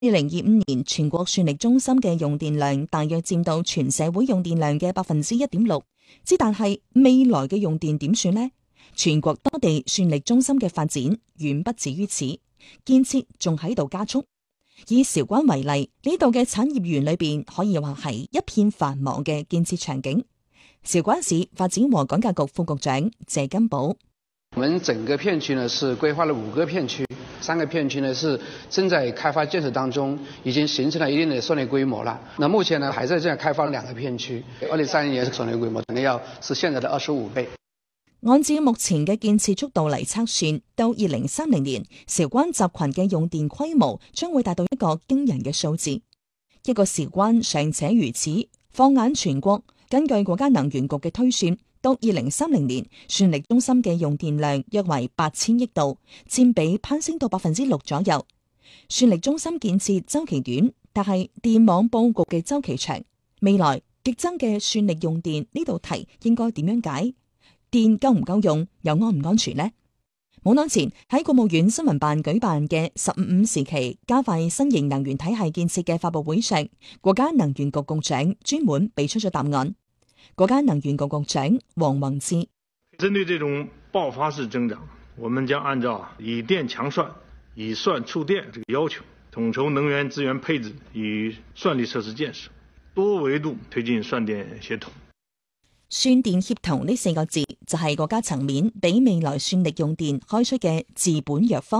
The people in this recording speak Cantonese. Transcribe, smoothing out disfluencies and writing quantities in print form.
2025年全國算力中心嘅用電量大約佔到全社會用電量嘅 1.6%， 但係未來嘅用電點算呢？全國多地算力中心嘅發展遠不止於此，建設仲喺度加速。以韶關為例，呢度嘅產業園裏邊可以話係一片繁忙嘅建設場景。韶關市發展和改革局副局長謝金寶： 我們整個片區呢是規劃了5個片區，3個片區呢是正在開發建設當中，已經形成了一定的算力規模了。那目前呢還在正在開發2個片區，2030年算力規模可能要是現在的25倍。 按照目前嘅建設速度嚟測算，到2030年，韶關集群嘅用電規模將會達到一個驚人嘅數字。一個韶關尚且如此，放眼全國，根據國家能源局嘅推算，到2030年，算力中心嘅用電量約為8000億度，佔比攀升到6%左右。算力中心建設周期短，但係電網佈局嘅周期長。未來激增嘅算力用電呢道題應該點樣解？電夠唔夠用，又安唔安全呢？冇耐前喺國務院新聞辦舉辦嘅15時期加快新型能源體系建設嘅發佈會上，國家能源局局長專門俾出咗答案。國家能源局局長王宏志： 針對這種爆發式增長，我們將按照以電強算、以算促電這個要求，統籌能源資源配置與算力設施建設，多維度推進算電協同。 算電協同呢4個字就係國家層面俾未來算力用電開出嘅治本藥方。